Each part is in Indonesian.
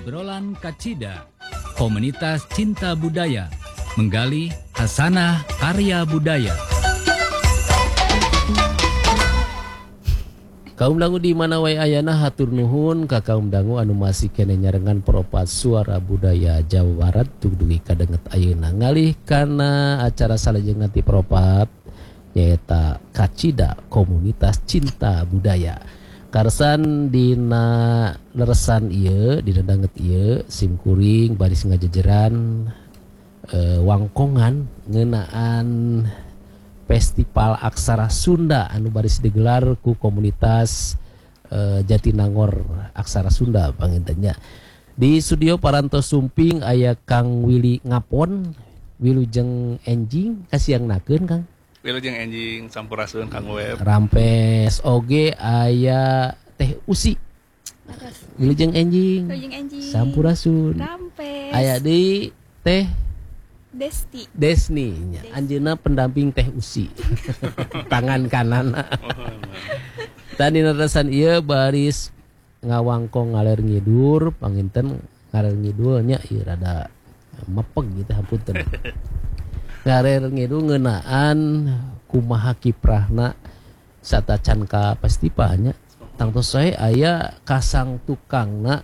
Obrolan Kacida, komunitas cinta budaya, menggali hasanah karya budaya. Kaum dangu di mana wae ayana hatur nuhun ka kaum dangu anu masih kene nyarengan peropat suara budaya Jawa Barat tugdugi kadenget ayeuna ngalih kana acara salajengna ti peropat nyaeta Kacida, komunitas cinta budaya. Karsan dina leresan ieu dina danget ieu simkuring baris ngajejeran wangkongan ngeunaan Festival Aksara Sunda anu baris digelar ku komunitas Jatinangor Aksara Sunda pangintennya. Di studio Paranto Sumping aya Kang Willy Ngapon, Wilujeng Enjing kasiangnakeun Kang. Wilujeng Enjing sampurasun Kang Web. Rampes oge aya Teh Usi. Wilujeng Enjing. Sampurasun. Rampes. Aya di Teh Desni nya anjeunna pendamping Teh Usi. Tangan kanan. Tadi narasan ieu baris ngawangkong ngaler ngidur panginten ngaler ngidul nya ieu rada mepeg gitu hapunten. Ngaler ngidul ngeunaan kumaha kiprahna satacan ka festivalnya. Tangtos sae aya kasang tukangna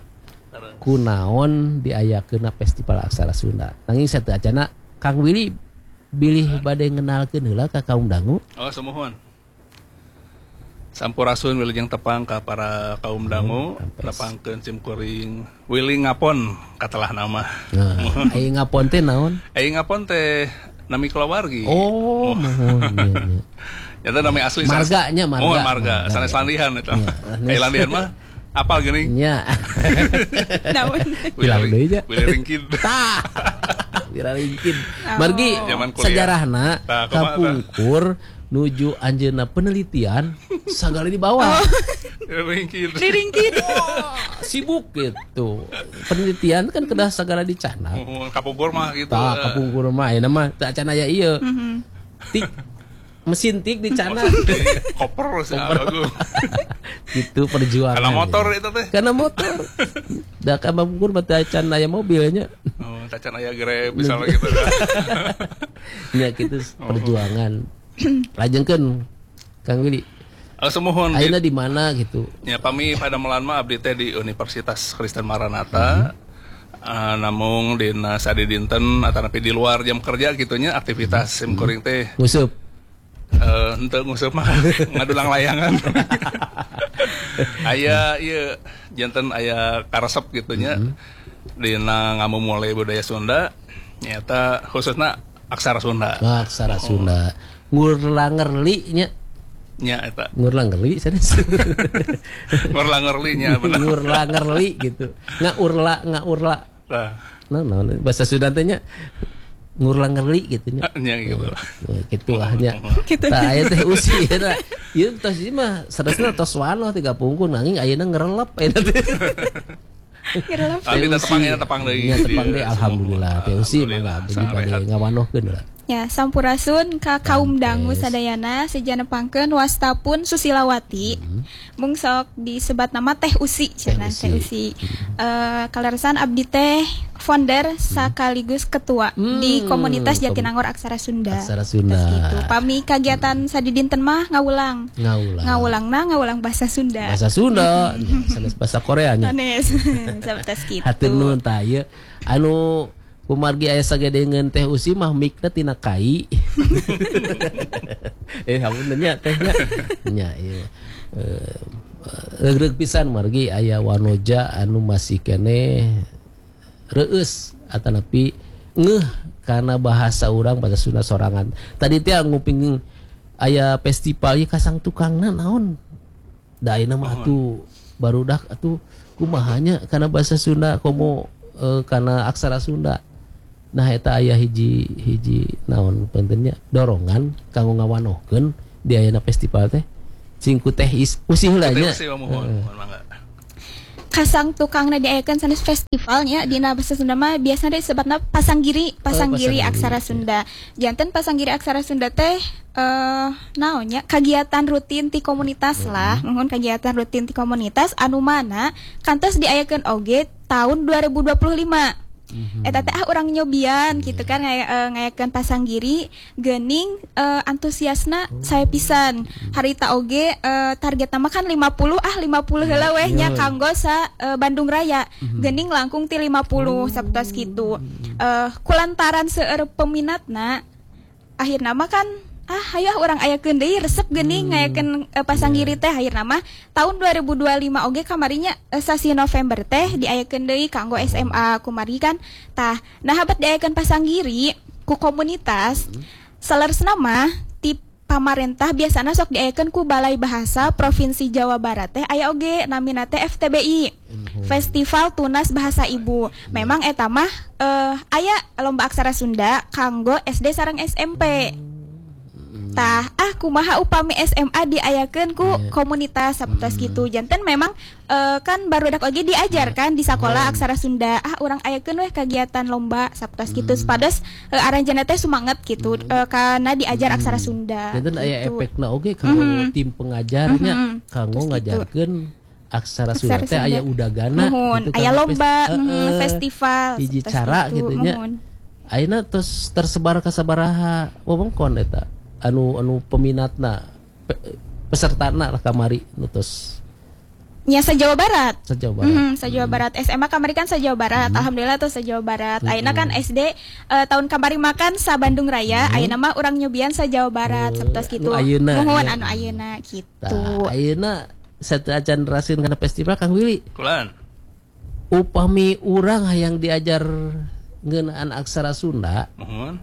kunaon diayakeunna Festival Aksara Sunda. Nanging sateu acana Kang Willy bilih bade ngenalkeun heula ka kaum dangu. Oh, samuhun. Sampurasun wilujeng tepang ka para kaum dangu, tepangkeun simkuring Willy Ngapon katelah nama. Nah, ai ngapon teh naon? Ai ngapon teh nami keluargi. Oh, mohon nya. Eta nami asli marganya marga. Oh, marga. Sanes landihan eta. Ai landihan mah apal geuning? Nya. Naon? Willy Ringkid. Tah. Ringkid. Margi sejarahna kapungkur nuju anjeunna penelitian sagala di bawah. Ringkid. Sibuk gitu. Penelitian kan kedah sagala dicana. Kapungkur mah gitu. Tah, kapungkur mah ayeuna mah teu acan aya ieu. Tik mesin tik dicana. Koper sih aku. Itu perjuangan. Karena motor itu teh. Karena motor. Da ka kapungkur mah teu acan aya mobilnya. Oh, tacan aya Grab misalnya gitu kan. Ya gitu perjuangan. Lajengkeun Kang Willy. Semuhun ayeuna di mana gitu. Ya pami pada melan mah abdi teh di Universitas Kristen Maranatha. Namun dina sadi dinten atanapi di luar jam kerja gitunya aktivitas simkuring teh. Ngusup. Henteu ngusup mah ngadulang layangan. Aya ieu janten aya karesep gitunya. Dina ngamumule budaya Sunda nyata khususna aksara Sunda. Aksara Sunda. Ngurlangerli nya. Nya eta. Ngurlangerli sanes. Ngurlangerli nya bener. Ngurlangerli gitu. Ngaurla. Nah, bahasa Sunda teh nya ngurlangerli gitu nya. Nya gitu. Kitu lah nya. Tah aya Teh Usi eta. Ieu tos ieu mah saresna tos wanoh 3 pungkur nanging ayeuna ngerelep eta teh. Tapi tepang deui. Nya tepang deui alhamdulillah. Teh Usi mangga abdi bade ngawanohkeun lah. Ya, sampurasun ka kaum dangu sadayana sejana pangkeun wastapun Susilawati. Mung sok disebat nama Teh Usi cenah Teh Usi. Kaleresan abdi teh founder sekaligus ketua di komunitas Jatinangor Aksara Sunda. Aksara Sunda. Gitu. Pami kagiatan sadi dinten mah ngawulang. Ngawulang bahasa Sunda. Bahasa Sunda, sanes bahasa Korea nya. Sanes. Sabetas kitu. Hatur nuhun tah ieu anu kumargi aya sagedengeun Teh Usi mah mikna tina kai. Hapunten nya teh nya ieu. Reug pisan margi aya wanoja anu masih kene reueus atanapi ngeuh kana bahasa urang bahasa Sunda sorangan. Tadi teh nguping aya festival ieu kasang tukangna naon? Da ayeuna mah atuh barudak atuh kumahanya kana bahasa Sunda komo kana aksara Sunda. Nah eta aya hiji naon pentingnya dorongan kanggo ngawanohkeun di ayeuna festival teh singku Teh Usi heula nya. Kasang tukangna diayakeun sanes festivalnya dina bahasa Sunda mah biasana disebutna pasanggiri aksara Sunda. Janten pasanggiri aksara Sunda teh naonnya kagiatan rutin ti komunitas lah, mohon kagiatan rutin ti komunitas anu mana kantos diayakeun oge tahun 2025. Eta teh urang nyobian gitu kan ngayakeun pasanggiri geuning antusiasna saya pisan. Harita oge target nama kan 50 heula weh nya kanggo sa Bandung Raya. Geuning langkung ti 50 sapertos kitu. Kulantaran seueur peminatna akhirna mah kan hayah orang ayakeun deui resep geuning ngayakeun pasanggiri teh akhirna mah tahun 2025 oge kamarinya sasi November teh diayakeun deui kanggo SMA kumari kan tah nah habat diayakeun pasanggiri ku komunitas saleresna mah ti pamarentah biasana sok diayakeun ku Balai Bahasa Provinsi Jawa Barat teh aya oge namina teh FTBI Festival Tunas Bahasa Ibu. Memang eta mah aya lomba aksara Sunda kanggo SD sareng SMP. Tah kumaha upami SMA diayakeun ku komunitas sapertos kitu. Janten memang kan barudak oge diajarkan di sekolah aksara Sunda. Urang ayakeun weh kagiatan lomba sapertos kitu supados aranjeunna teh sumanget gitu karena diajar aksara Sunda. Janten aya efekna oge kanggo tim pengajarnya kanggo ngajarkeun aksara Sunda teh aya udagana gitu kan. Aya lomba festival hiji cara kitu nya. Ayeuna tos tersebar ka sabaraha wewengkon eta anu peminatna pesertana lah kamari nutus nya sa-Jawa Barat. Sa-Jawa Barat. Sa-Jawa Barat. SMA kamari kan sa-Jawa Barat. Alhamdulillah tuh sa-Jawa Barat. Ayeuna kan SD tahun kamari makan sa Bandung Raya. Ayeuna mah urang nyobian sa-Jawa Barat sapertos kitu. Nuhun anu ayeuna kitu. Ayeuna satu acan rasieun kana festival Kang Willy. Kulan. Upami urang hayang diajar ngeunaan aksara Sunda. Mohon.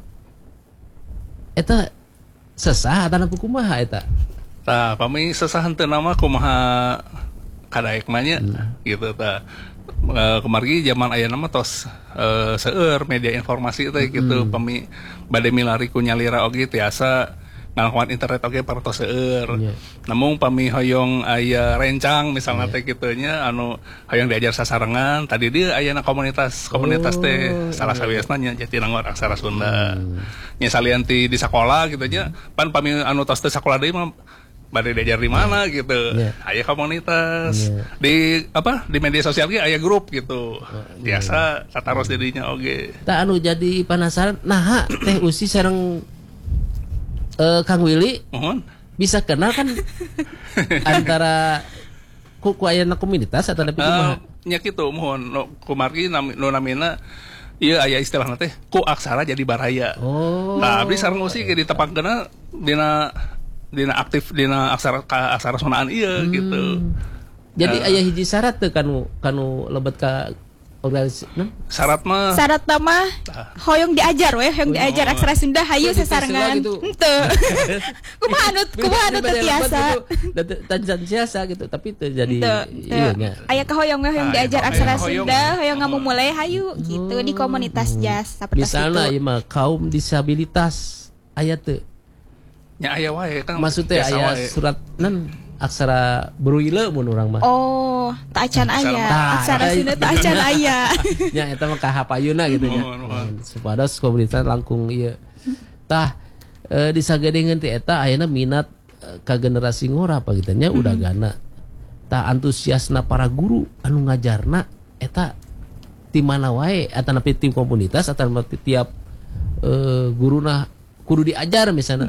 Eta sesah atau kumaha eta? Tah, pami sesah henteu nama kumaha kadaek mah nya gitu tah. Kemargi zaman ayeuna mah tos seueur media informasi teh gitu pami bade milari ku nyalira oge tiasa ngalakuan internet oge partos seueur. Namun pami hoyong aya rencang misalnya teh kitu nya anu hoyong diajar sasarengan tadi dia ayeuna komunitas teh salah sawiasna nya Jatinangor aksara Sunda. Nya salianti di sekolah gitu nya pan pami anu tos teh sakola deui mah bade diajar di mana gitu. Aya komunitas di media sosial ge aya grup gitu. Biasa tataros dirinya oge. Tak anu jadi penasaran naha teh usi sareng Kang Willy bisa kenal kan antara ku ayeuna komunitas atau lebih kumaha? Nya kitu mohon kumargi nu namina ieu aya istilahna teh ku aksara jadi baraya. Nah, abdi sareng usi ge ditepangkeunna dina aktif dina aksara sonaan ieu gitu. Jadi aya hiji syarat teh kanu lebet ka organisasi syarat mah hoyong diajar diajar aksara Sunda hayu sasarengan henteu kumaha anu teu tiasa tanjan siasa gitu tapi teu jadi ieu nya aya kahoyong diajar aksara Sunda hoyong ngamumulai hayu gitu di komunitas jazz sapertos kitu misalna ieu mah kaum disabilitas aya teu nya aya wae kan maksudnya aya surat aksara Bruile mun urang mah. Tak acan aya. Aksara Sunda tak acan aya. Nya eta mah kahapayuna gitu nya. Supados komunitas langkung ieu. Tah disagedengeun ti eta ayeuna minat ka generasi ngora apa gitu nya udah gana. Tah antusiasna para guru anu ngajarna eta ti mana wae atanapi tim komunitas atanapi tiap guruna kudu diajar misalnya.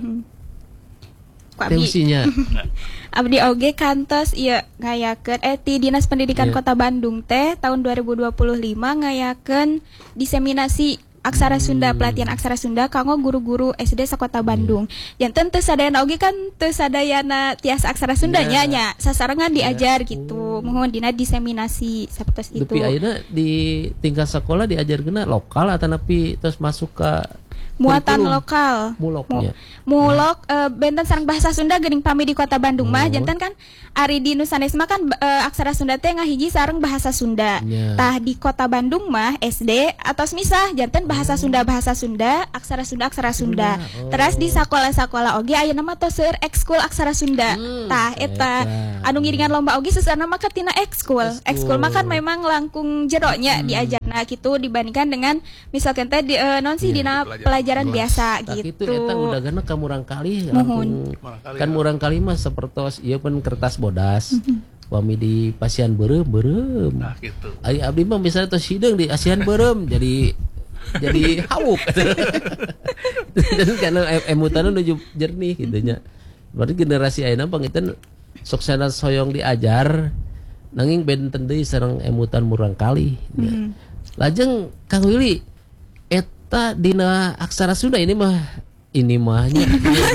Fungsinya abdi oge kantos ieu ngayakeun ti Dinas Pendidikan Kota Bandung teh tahun 2025 ngayakeun diseminasi aksara Sunda pelatihan aksara Sunda kanggo guru-guru SD sakota Bandung. Janten teu sadayana oge kan teu sadayana tiasa aksara Sunda nya sasarengan diajar gitu. Mohon dina diseminasi sapertos itu. Tapi ayeuna di tingkat sekolah diajarkeunna lokal atanapi terus masuk ke muatan lokal mulok benten sareng bahasa Sunda geuning pami di Kota Bandung mah janten kan ari di Nusanes mah kan aksara Sunda teh ngahiji sareng bahasa Sunda tah di Kota Bandung mah SD atos misah janten bahasa Sunda aksara Sunda terus di sakola-sakola oge ayeuna mah tos seueur ekskul aksara Sunda tah eta anu ngiringan lomba oge seuseureuna mah katina ekskul mah kan memang langkung jero nya diajarna gitu dibandingkan dengan misalkan teh non sih dina pelajaran biasa gitu. Itu eta udagana ka murang kali kan murang kali mah sapertos ieu pun kertas bodas. upami di pasian berem. Nah gitu. Ari abdi mah misalnya tos hideung di asian berem jadi hawuk. Dan karena emutan nuju jernih gitu nya. Berarti generasi ayeuna pangitan sok sana soyong diajar nanging benten deui sareng emutan murang kali. Lajeng Kang Willy eta dina aksara Sunda ini mahnya.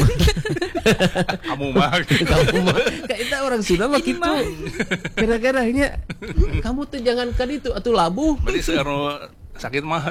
Kamu mah. Kamu mah kayak kita orang Sunda mah gitu. Kira-kira nya kamu tuh jangan kan itu atuh labuh. Berarti sekarang sakit mah.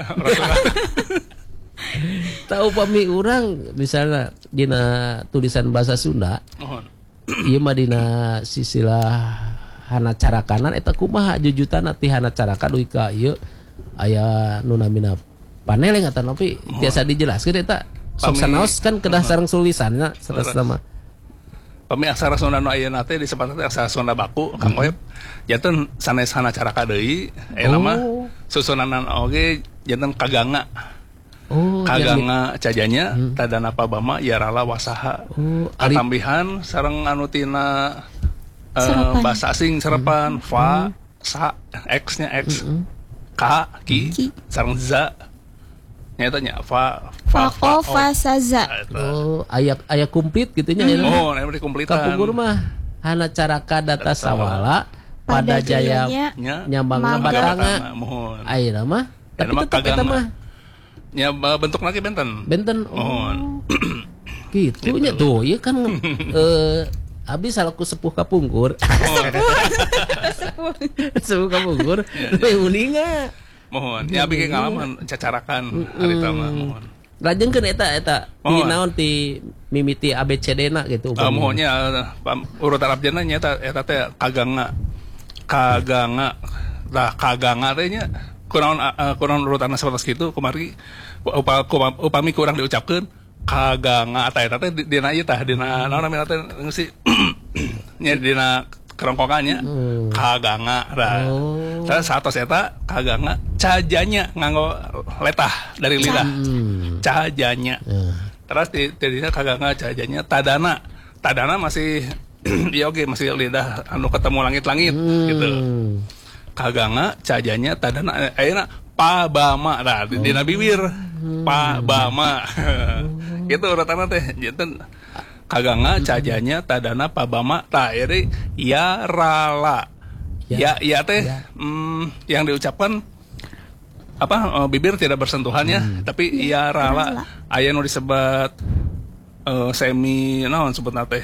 Tahu pami urang misalnya dina tulisan bahasa Sunda. Mohon. Ieu mah dina sisilah hana carakanan eta kumaha jujutan ti hana carakan duy ka ieu aya nu namina paneleng atau tapi biasa dijelaskeun eta sok sanaos kan kedah sareng tulisanna saresna mah. Pami aksara Sunda nu ayeuna teh disebut aksara Sunda baku Kang Web. Janten sanes hana caraka deui ayeuna mah susunanan oge janten kaganga. Kaganga cajanya tadana pabama yarala wasaha. Katambihan sareng anu tina bahasa asing serapan fa sa x-nya x ka ki sareng za nyata nya fa sa za. Aya komplit gitu nya. Oh, aya kompletan. Kapungkur mah hana caraka data sawala pada jaya nyambangna batanga. Mohon. Ayeuna mah tapi tetep eta mah nya bentuk lagi benten. Oh. Gitu nya tuh, ieu kan abdi salaku sepuh kapungkur. Sepuh kapungkur. Uninga. Mohon. Ya bikin ngalaman cacarakan harita mah mohon. Lajengkeun eta di naon ti mimiti ABCD-na gitu. Mohonnya urutan abjadna nya eta teh kaganga. Tah kaganga teh nya kurang urutan seperti itu kumari upami kurang diucapkan kaganga eta teh dina ieu tah dina naon namina teh geus nya dina kerongkongannya kaganga terus satos eta kaganga cajanya nganggo letah dari lidah cajanya terus dina kaganga cajanya tadana masih iya oke masih lidah anu ketemu langit-langit gitu kaganga cajanya tadana ayeuna pabama nah dina bibir pabama gitu urutanna teh janten kaganga cajanya tadana pabama tah iri ya rala ya teh yang diucapkan apa bibir tidak bersentuhannya tapi ya rala aya nu disebut semi naon sebutna teh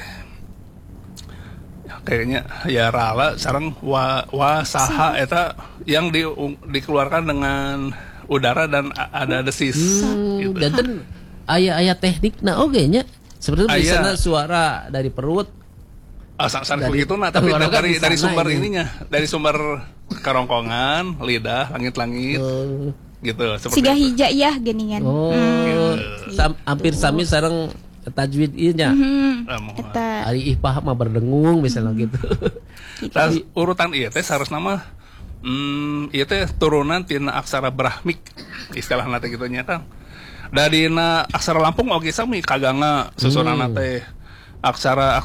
kayaknya ya rala sareng wasaha eta yang dikeluarkan dengan udara dan ada desis gitu. Dan aya teknikna oge nya seperti misalnya suara dari perut sang begitu nah tapi dari sumber ininya dari sumber kerongkongan lidah langit-langit gitu seperti siga hija ya geningan hampir sami sareng tajwid ieu nya eta ari ihpah mah berdengung misalnya gitu. Tas urutan ieu teh saresna mah ieu teh turunan tina aksara Brahmik istilahna teh kitu nya Kang. Da dina aksara Lampung oge sami kaganga susunanna teh aksara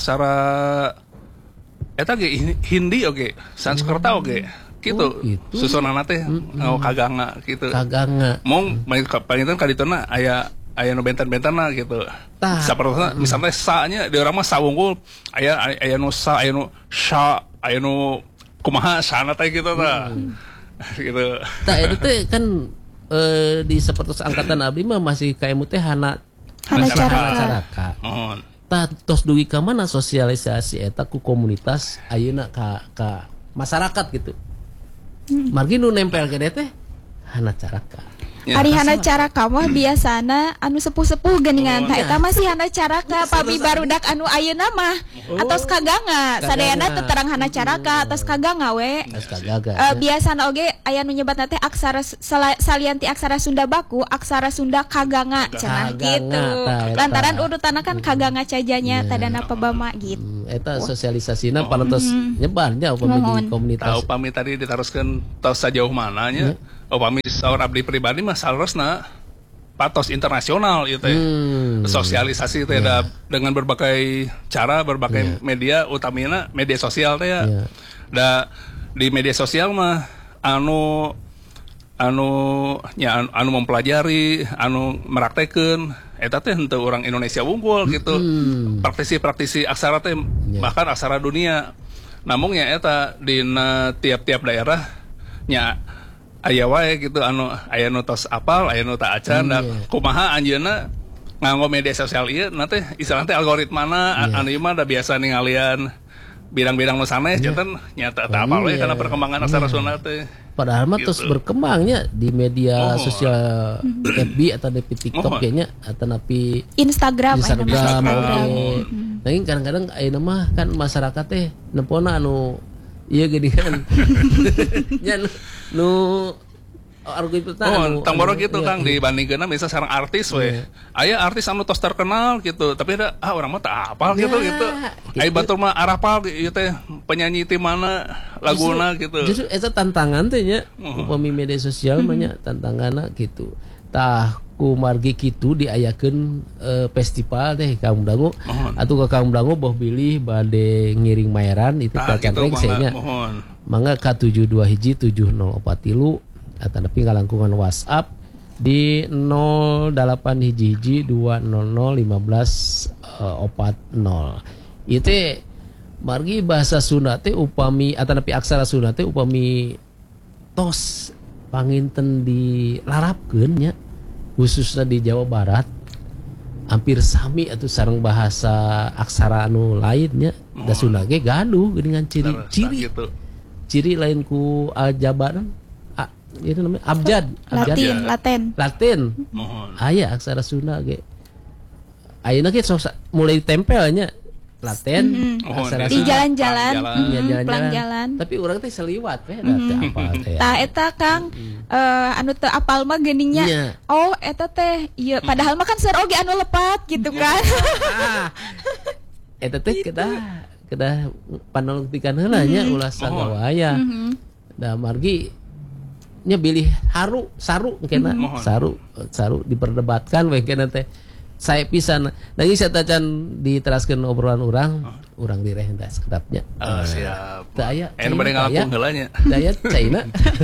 eta ge Hindi oge Sanskerta oge gitu susunanna teh kaganga gitu. Kaganga. Mong panginten kadituna aya nu benten-bentenna gitu. Sapertosna misalnya sa-nya di urang mah sawunggul aya nu sa aya nu sya aya nu kumaha sana teh gitu tah. Gitu. Tah eta teh kan di sapertos angkatan abdi mah masih kaemu teh hana caraka. Mohon. Tah tos dugi ka mana sosialisasi eta ku komunitas ayeuna ka masyarakat gitu. Margi nu nempel ke teh hana caraka. Ari hana caraka mah biasana anu sepuh-sepuh geuningan tah eta mah si hana caraka pami barudak anu ayeuna mah atos kaganga sadayana teu terang hana caraka atos kaganga we. Biasana oge aya nu nyebatna teh aksara salianti aksara Sunda baku aksara Sunda kaganga cenah gitu. Lantaran urutanna kan kaganga cajanya tadana pabama gitu. Eta sosialisasina parantos nyebarnya upami di komunitas. Upami tadi ditaroskeun tos sajauh mananya upami saur abdi pribadi mah salresna patos internasional itu sosialisasi teh dengan berbagai cara berbagai media utamina media sosial teh di media sosial mah anu mempelajari, anu meraktekeun eta teh henteu orang Indonesia wungkul gitu. Praktisi aksara teh bahkan aksara dunia. Namun nya eta dina tiap-tiap daerah nya aya wae gitu aya nu tos apal, aya nu teu acan da kumaha anjeunna nganggo media sosial ieu na teh istilahna teh algoritmana anu ieu mah da biasa ningalian bidang-bidang nu sanes janten nyata teu apal we kana perkembangan aksara Sunda teh. Padahal mah terus berkembangnya di media sosial FB atau di TikTok kayaknya atau napi Instagram. Nah ini kadang-kadang ayeuna mah kan masyarakat teh nempona anu ieu geuning kan. Nya nu argumen tang borok gitu Kang dibandingkeun misal sareng artis we. Aya artis anu tos terkenal gitu, tapi ada urang mah teu apal gitu. Ai batur mah arapal ieu teh penyanyi ti mana laguna gitu. Justru eta tantangan teh nya upami media sosial mah nya tantanganna gitu. Tah ku margi kitu diayakeun festival teh Kaum Dangu atuh ka Kaum Dangu boh bilih bade ngiring maeran itu ka cantreng nya. Mangga ka 721704 atau tapi ngalangkungan WhatsApp di 08hiji-200-1540. Itu margi bahasa Sunda teh upami atau tapi aksara Sunda teh upami tos panginten dilarapkeun nya khususnya di Jawa Barat hampir sami atau sareng bahasa aksara anu lainnya da Sunda ge gaduh dengan ciri lain ku aljabaran itu namanya abjad Latin. Aya aksara Sunda ge. Ayeuna ge mulai tempelnya Latin aksara di jalan-jalan, jalan. Tapi urang teh seliwat we teh apal teh. Tah eta Kang anu teu apal mah geuningnya. Oh eta teh ieu padahal mah kan seur oge anu lepat gitu kan. Eta teh kedah panelitikan heula nya ulah sagawaya. Da margi nya bilih saru kena saru diperdebatkan we kena teh saya pisan nangis saya tacan diteraskeun obrolan urang direh henteu sekedapnya. Siap. Teu aya anu bade ngalakuan heula nya. Teu aya caina.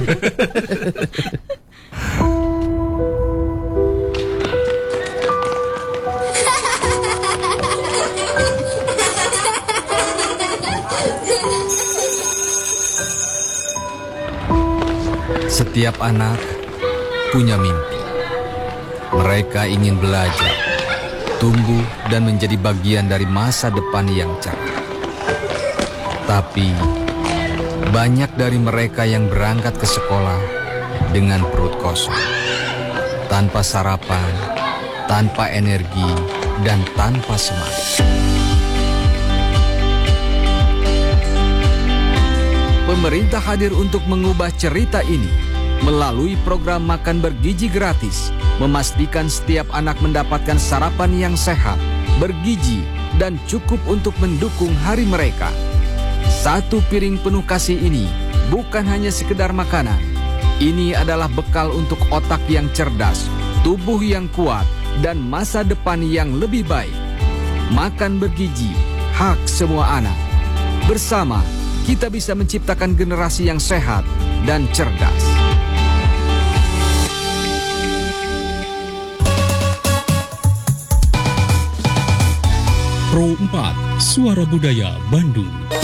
Setiap anak punya mimpi. Mereka ingin belajar, tumbuh, dan menjadi bagian dari masa depan yang cerah. Tapi, banyak dari mereka yang berangkat ke sekolah dengan perut kosong, tanpa sarapan, tanpa energi, dan tanpa semangat. Pemerintah hadir untuk mengubah cerita ini melalui program makan bergizi gratis, memastikan setiap anak mendapatkan sarapan yang sehat, bergizi, dan cukup untuk mendukung hari mereka. Satu piring penuh kasih ini bukan hanya sekedar makanan. Ini adalah bekal untuk otak yang cerdas, tubuh yang kuat, dan masa depan yang lebih baik. Makan bergizi, hak semua anak. Bersama, kita bisa menciptakan generasi yang sehat dan cerdas. Pro 4 Suara Budaya Bandung.